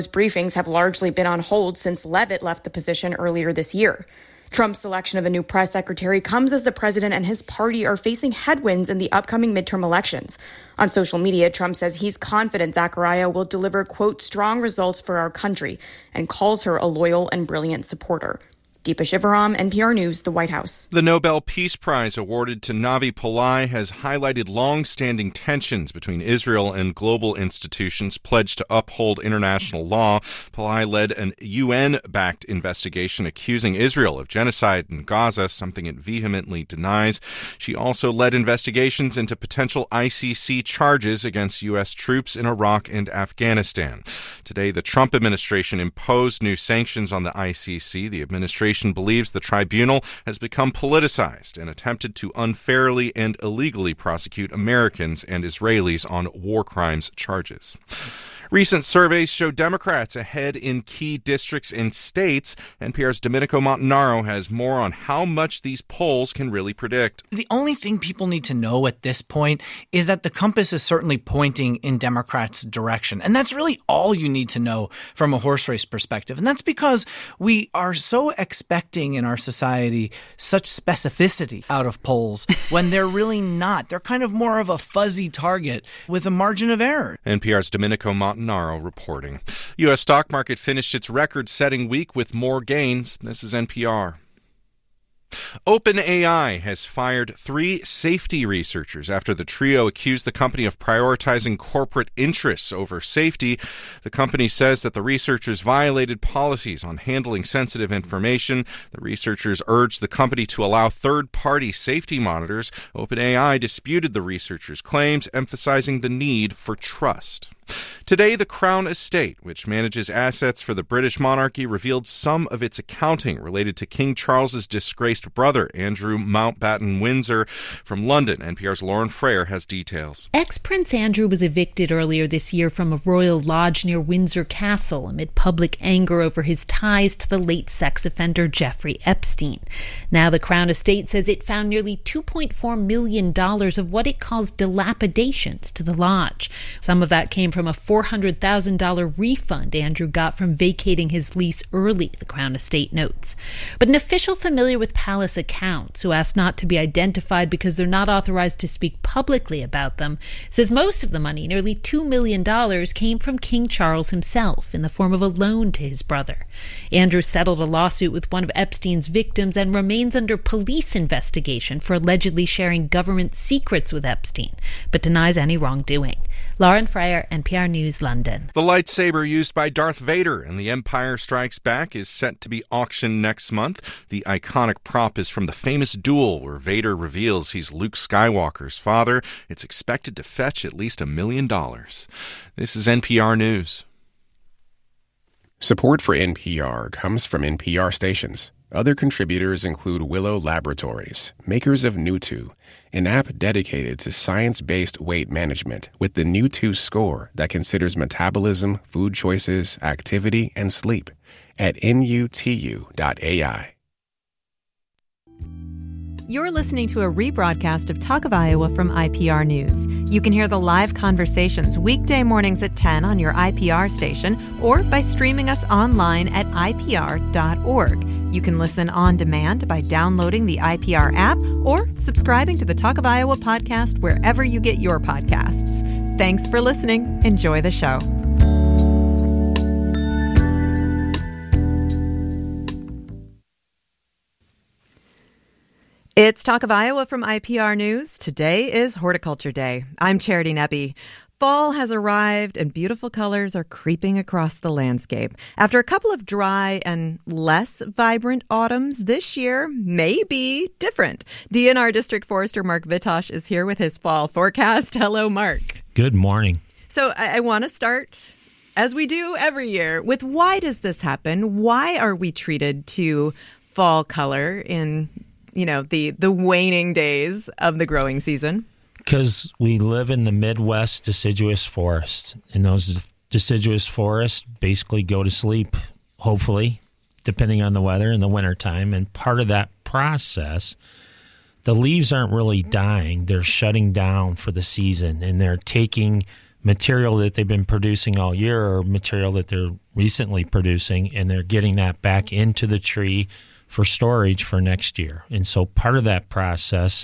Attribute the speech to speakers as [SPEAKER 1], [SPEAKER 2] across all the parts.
[SPEAKER 1] Briefings have largely been on hold since Leavitt left the position earlier this year. Trump's selection of a new press secretary comes as the president and his party are facing headwinds in the upcoming midterm elections. On social media, Trump says he's confident Zachariah will deliver, quote, strong results for our country, and calls her a loyal and brilliant supporter. Deepa Shivaram, NPR News, the White House.
[SPEAKER 2] The Nobel Peace Prize awarded to Navi Pillai has highlighted long-standing tensions between Israel and global institutions pledged to uphold international law. Pillai led an UN-backed investigation accusing Israel of genocide in Gaza, something it vehemently denies. She also led investigations into potential ICC charges against U.S. troops in Iraq and Afghanistan. Today, the Trump administration imposed new sanctions on the ICC. The administration believes the tribunal has become politicized and attempted to unfairly and illegally prosecute Americans and Israelis on war crimes charges. Recent surveys show Democrats ahead in key districts and states. NPR's Domenico Montanaro has more on how much these polls can really predict.
[SPEAKER 3] The only thing people need to know at this point is that the compass is certainly pointing in Democrats' direction. And that's really all you need to know from a horse race perspective. And that's because we are so expecting in our society such specificity out of polls when they're really not. They're kind of more of a fuzzy target with a margin of error.
[SPEAKER 2] NPR's Domenico Montanaro reporting. U.S. stock market finished its record-setting week with more gains. This is NPR. OpenAI has fired 3 safety researchers after the trio accused the company of prioritizing corporate interests over safety. The company says that the researchers violated policies on handling sensitive information. The researchers urged the company to allow third-party safety monitors. OpenAI disputed the researchers' claims, emphasizing the need for trust. Today, the Crown Estate, which manages assets for the British monarchy, revealed some of its accounting related to King Charles's disgraced brother, Andrew Mountbatten Windsor. From London, NPR's Lauren Frayer has details.
[SPEAKER 4] Ex-Prince Andrew was evicted earlier this year from a royal lodge near Windsor Castle amid public anger over his ties to the late sex offender Jeffrey Epstein. Now the Crown Estate says it found nearly $2.4 million of what it calls dilapidations to the lodge. Some of that came from a $400,000 refund Andrew got from vacating his lease early, the Crown Estate notes. But an official familiar with palace accounts, who asked not to be identified because they're not authorized to speak publicly about them, says most of the money, nearly $2 million, came from King Charles himself in the form of a loan to his brother. Andrew settled a lawsuit with one of Epstein's victims and remains under police investigation for allegedly sharing government secrets with Epstein, but denies any wrongdoing. Lauren Frayer, NPR News, London.
[SPEAKER 2] The lightsaber used by Darth Vader in The Empire Strikes Back is set to be auctioned next month. The iconic prop is from the famous duel where Vader reveals he's Luke Skywalker's father. It's expected to fetch at least $1 million. This is NPR News.
[SPEAKER 5] Support for NPR comes from NPR stations. Other contributors include Willow Laboratories, makers of New2, an app dedicated to science-based weight management with the New2 score that considers metabolism, food choices, activity, and sleep at nutu.ai.
[SPEAKER 6] You're listening to a rebroadcast of Talk of Iowa from IPR News. You can hear the live conversations weekday mornings at 10 on your IPR station or by streaming us online at IPR.org. You can listen on demand by downloading the IPR app or subscribing to the Talk of Iowa podcast wherever you get your podcasts. Thanks for listening. Enjoy the show. It's Talk of Iowa from IPR News. Today is Horticulture Day. I'm Charity Nebbe. Fall has arrived and beautiful colors are creeping across the landscape. After a couple of dry and less vibrant autumns, this year may be different. DNR District Forester Mark Vitosh is here with his fall forecast. Hello, Mark.
[SPEAKER 7] Good morning.
[SPEAKER 6] So I want to start, as we do every year, with why does this happen? Why are we treated to fall color in the waning days of the growing season?
[SPEAKER 7] Because we live in the Midwest deciduous forest, and those deciduous forests basically go to sleep, hopefully, depending on the weather in the wintertime. And part of that process, the leaves aren't really dying. They're shutting down for the season, and they're taking material that they've been producing all year or material that they're recently producing, and they're getting that back into the tree for storage for next year. And so part of that process,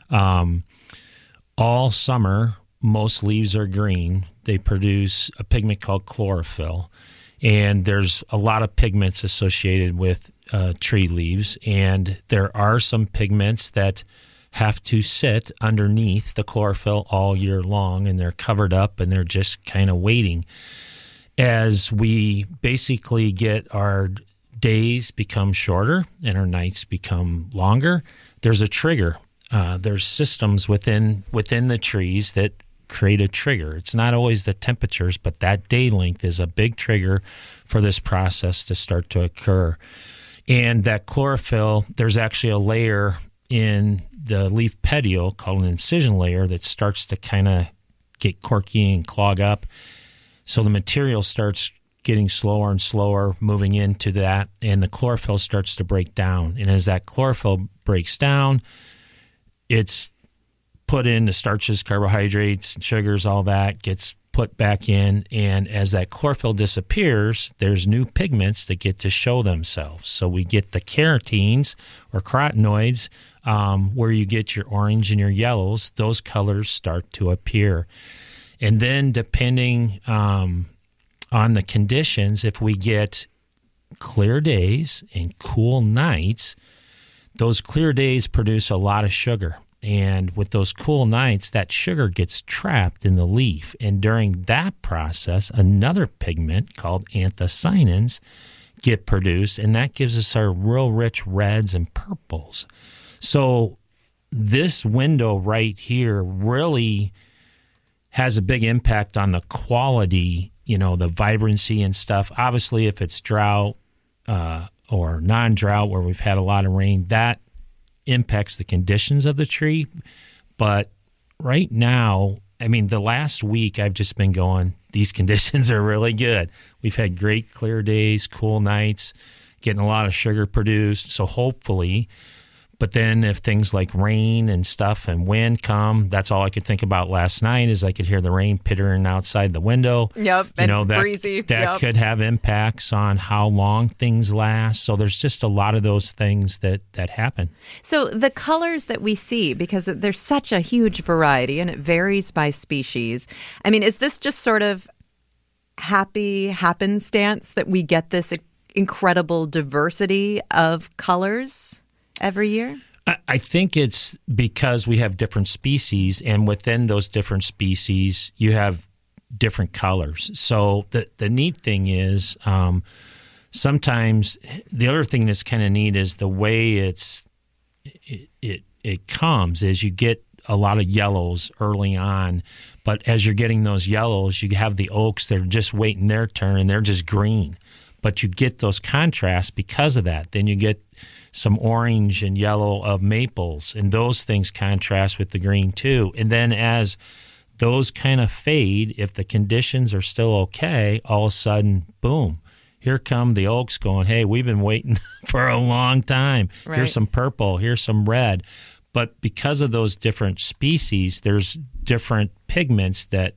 [SPEAKER 7] all summer, most leaves are green. They produce a pigment called chlorophyll, and there's a lot of pigments associated with tree leaves, and there are some pigments that have to sit underneath the chlorophyll all year long, and they're covered up and they're just kind of waiting. As we basically get our days become shorter and our nights become longer, there's a trigger. There's systems within the trees that create a trigger. It's not always the temperatures, but that day length is a big trigger for this process to start to occur. And that chlorophyll, there's actually a layer in the leaf petiole called an incision layer that starts to kind of get corky and clog up. So the material starts getting slower and slower moving into that, and the chlorophyll starts to break down. And as that chlorophyll breaks down, it's put in the starches, carbohydrates, sugars, all that gets put back in. And as that chlorophyll disappears, there's new pigments that get to show themselves. So we get the carotenes or carotenoids, where you get your orange and your yellows. Those colors start to appear. And then depending on the conditions, if we get clear days and cool nights, those clear days produce a lot of sugar. And with those cool nights, that sugar gets trapped in the leaf. And during that process, another pigment called anthocyanins get produced, and that gives us our real rich reds and purples. So this window right here really has a big impact on the quality, the vibrancy and stuff. Obviously, if it's drought or non-drought where we've had a lot of rain, that impacts the conditions of the tree. But right now, the last week I've just been going, these conditions are really good. We've had great clear days, cool nights, getting a lot of sugar produced. So hopefully, but then if things like rain and stuff and wind come, that's all I could think about last night is I could hear the rain pittering outside the window.
[SPEAKER 6] Yep, and breezy.
[SPEAKER 7] That could have impacts on how long things last. So there's just a lot of those things that happen.
[SPEAKER 6] So the colors that we see, because there's such a huge variety and it varies by species, is this just sort of happy happenstance that we get this incredible diversity of colors every year?
[SPEAKER 7] I think it's because we have different species, and within those different species, you have different colors. So the neat thing is sometimes the other thing that's kind of neat is the way it comes is you get a lot of yellows early on, but as you're getting those yellows, you have the oaks that are just waiting their turn, and they're just green. But you get those contrasts because of that. Then you get some orange and yellow of maples, and those things contrast with the green too. And then as those kind of fade, if the conditions are still okay, all of a sudden, boom, here come the oaks going, hey, we've been waiting for a long time. Right. Here's some purple, here's some red. But because of those different species, there's different pigments that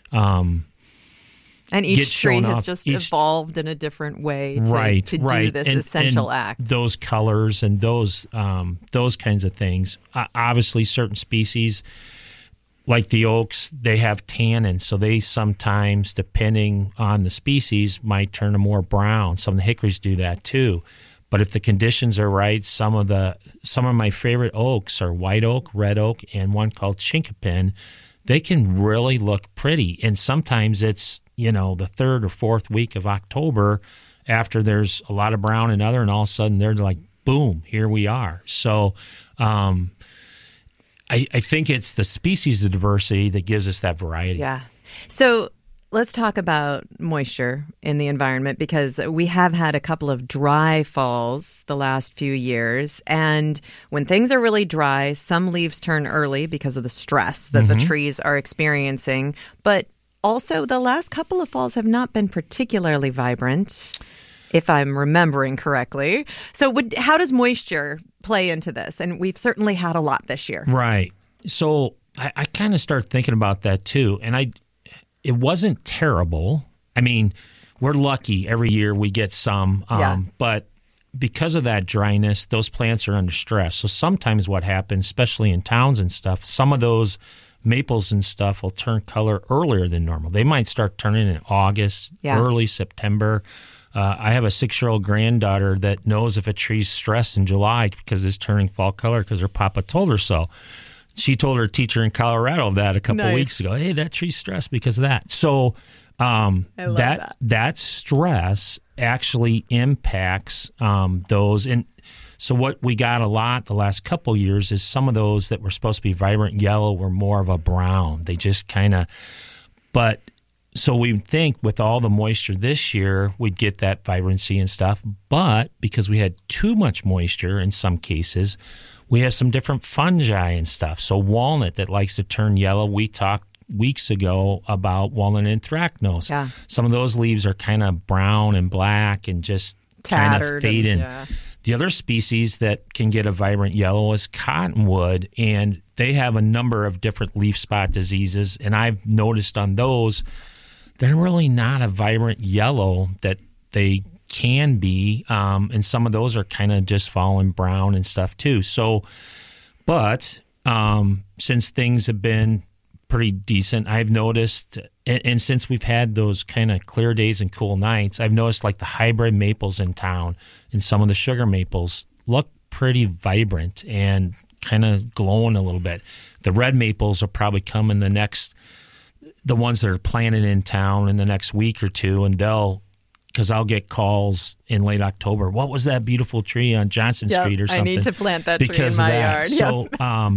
[SPEAKER 6] and each tree has just evolved in a different way to do this essential act.
[SPEAKER 7] Those colors and those kinds of things. Obviously, certain species, like the oaks, they have tannins, so they sometimes, depending on the species, might turn a more brown. Some of the hickories do that too. But if the conditions are right, some of my favorite oaks are white oak, red oak, and one called chinkapin. They can really look pretty, and sometimes it's the third or fourth week of October after there's a lot of brown and other, and all of a sudden they're like, boom, here we are. So I think it's the species of diversity that gives us that variety.
[SPEAKER 6] Yeah. So let's talk about moisture in the environment, because we have had a couple of dry falls the last few years. And when things are really dry, some leaves turn early because of the stress that the trees are experiencing. But also, the last couple of falls have not been particularly vibrant, if I'm remembering correctly. So how does moisture play into this? And we've certainly had a lot this year.
[SPEAKER 7] Right. So I kind of start thinking about that too. And it wasn't terrible. I mean, we're lucky every year we get some, but because of that dryness, those plants are under stress. So sometimes what happens, especially in towns and stuff, some of those maples and stuff will turn color earlier than normal. They might start turning in August, early September. I have a 6-year-old granddaughter that knows if a tree's stressed in July because it's turning fall color because her papa told her so. She told her teacher in Colorado that a couple weeks ago. Hey, that tree's stressed because of that. So that stress actually impacts those. And so what we got a lot the last couple years is some of those that were supposed to be vibrant yellow were more of a brown. They just kind of, but so we think with all the moisture this year, we'd get that vibrancy and stuff. But because we had too much moisture in some cases, we have some different fungi and stuff. So walnut that likes to turn yellow, we talked weeks ago about walnut anthracnose. Yeah. Some of those leaves are kind of brown and black and just kind of fading. The other species that can get a vibrant yellow is cottonwood, and they have a number of different leaf spot diseases. And I've noticed on those, they're really not a vibrant yellow that they can be, and some of those are kind of just falling brown and stuff too. So, but since things have been pretty decent, I've noticed, and since we've had those kind of clear days and cool nights, I've noticed like the hybrid maples in town and some of the sugar maples look pretty vibrant and kind of glowing a little bit. The red maples will probably come in the ones that are planted in town in the next week or two, and because I'll get calls in late October. What was that beautiful tree on Johnson Street or something?
[SPEAKER 6] I need to plant that tree in my yard.
[SPEAKER 7] So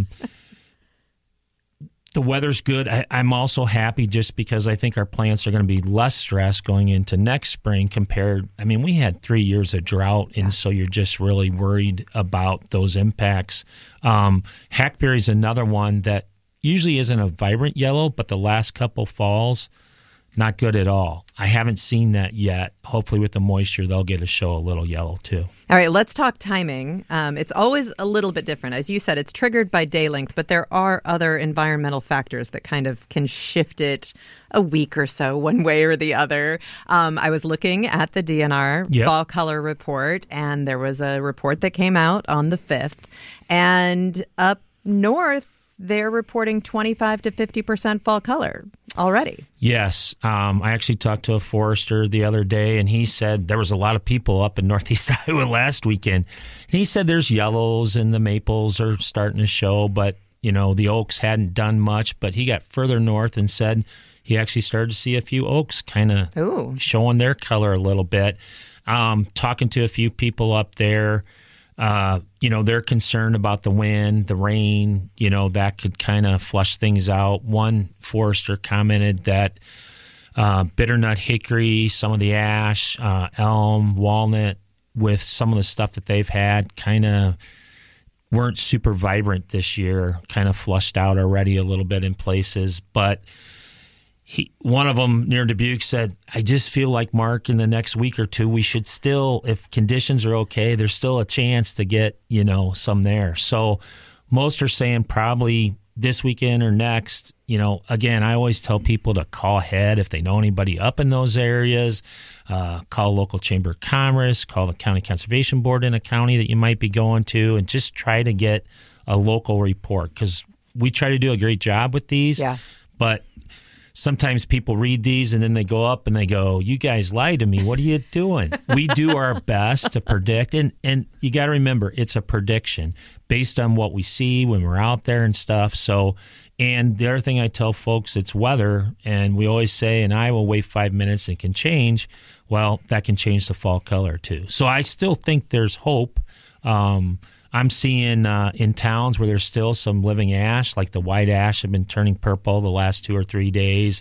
[SPEAKER 7] the weather's good. I'm also happy just because I think our plants are going to be less stressed going into next spring compared. I mean, we had 3 years of drought, and so you're just really worried about those impacts. Hackberry is another one that usually isn't a vibrant yellow, but the last couple falls, not good at all. I haven't seen that yet. Hopefully with the moisture, they'll get to show a little yellow too.
[SPEAKER 6] All right, let's talk timing. It's always a little bit different. As you said, it's triggered by day length, but there are other environmental factors that kind of can shift it a week or so one way or the other. I was looking at the DNR fall color report, and there was a report that came out on the 5th. And up north, they're reporting 25 to 50% fall color already.
[SPEAKER 7] Yes. I actually talked to a forester the other day, and he said there was a lot of people up in Northeast Iowa last weekend. And he said there's yellows and the maples are starting to show, but, the oaks hadn't done much. But he got further north and said he actually started to see a few oaks kind of showing their color a little bit. Talking to a few people up there, they're concerned about the wind, the rain, that could kind of flush things out. One forester commented that bitternut, hickory, some of the ash, elm, walnut, with some of the stuff that they've had kind of weren't super vibrant this year, kind of flushed out already a little bit in places. But one of them near Dubuque said, I just feel like, Mark, in the next week or two, we should still, if conditions are okay, there's still a chance to get, some there. So most are saying probably this weekend or next. Again, I always tell people to call ahead if they know anybody up in those areas, call local chamber of commerce, call the county conservation board in a county that you might be going to, and just try to get a local report, because we try to do a great job with these. Yeah. But sometimes people read these and then they go up and they go, you guys lied to me. What are you doing? We do our best to predict. And you got to remember, it's a prediction based on what we see when we're out there and stuff. So, and the other thing I tell folks, it's weather. And we always say in Iowa, wait 5 minutes, it can change. Well, that can change the fall color too. So I still think there's hope. I'm seeing in towns where there's still some living ash, like the white ash have been turning purple the last 2 or 3 days.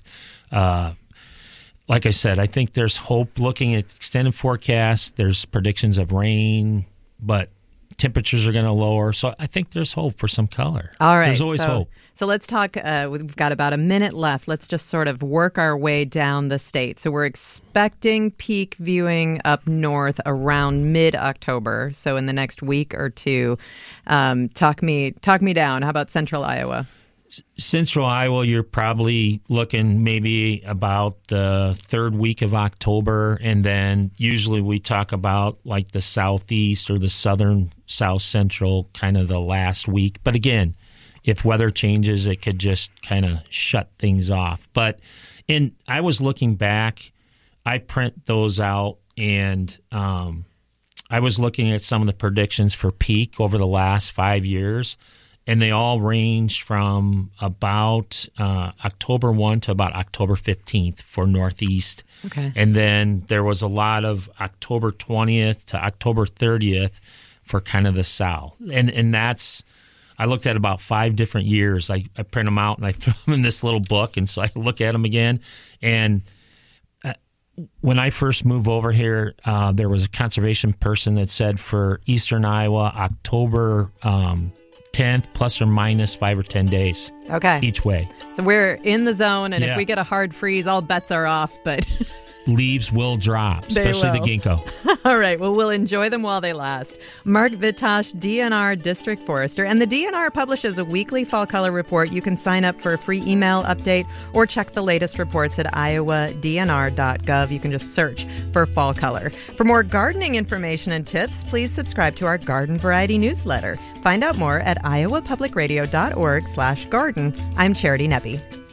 [SPEAKER 7] Like I said, I think there's hope. Looking at extended forecasts, there's predictions of rain, but temperatures are going to lower. So I think there's hope for some color.
[SPEAKER 6] All right.
[SPEAKER 7] There's always hope.
[SPEAKER 6] So let's talk. We've got about a minute left. Let's just sort of work our way down the state. So we're expecting peak viewing up north around mid-October. So in the next week or two. Talk me down. How about central Iowa?
[SPEAKER 7] Central Iowa, you're probably looking maybe about the third week of October, and then usually we talk about like the southeast or the southern south central kind of the last week. But again, if weather changes, it could just kind of shut things off. But I was looking back, I print those out, and I was looking at some of the predictions for peak over the last 5 years. And they all range from about October 1 to about October 15th for Northeast.
[SPEAKER 6] Okay.
[SPEAKER 7] And then there was a lot of October 20th to October 30th for kind of the South. And that's, I looked at about 5 different years. I print them out and I throw them in this little book. And so I look at them again. And when I first moved over here, there was a conservation person that said for Eastern Iowa, October 10th, plus or minus 5 or 10 days.
[SPEAKER 6] Okay.
[SPEAKER 7] Each way.
[SPEAKER 6] So we're in the zone, and
[SPEAKER 7] Yeah.
[SPEAKER 6] if we get a hard freeze, all bets are off, but
[SPEAKER 7] Leaves will drop, especially the ginkgo.
[SPEAKER 6] all right, well, we'll enjoy them while they last. Mark Vitash, DNR District Forester, and the DNR publishes a weekly fall color report. You can sign up for a free email update or check the latest reports at iowadnr.gov. You can just search for fall color. For more gardening information and tips, please subscribe to our Garden Variety newsletter. Find out more at iowapublicradio.org/garden. I'm Charity Nebbe.